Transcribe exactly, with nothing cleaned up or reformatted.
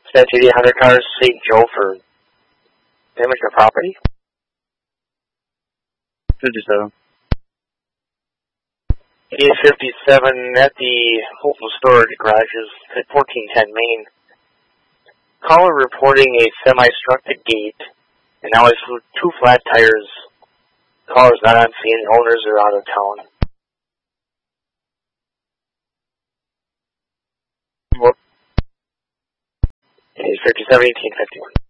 Dispatch eighty-eight hundred cars, Saint Joe for damage to property. fifty-seven. eight fifty-seven at the Hopeful Storage Garages at fourteen ten Main. Caller reporting a semi struck the gate, and now it's two flat tires. Caller's not on scene, owners are out of town. What? eight fifty-seven, eighteen fifty-one.